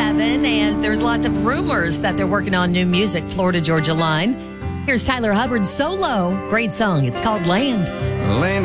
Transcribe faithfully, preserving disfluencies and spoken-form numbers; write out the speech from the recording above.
seven, and there's lots of rumors that they're working on new music, Florida Georgia Line. Here's Tyler Hubbard solo. Great song. It's called Land. Land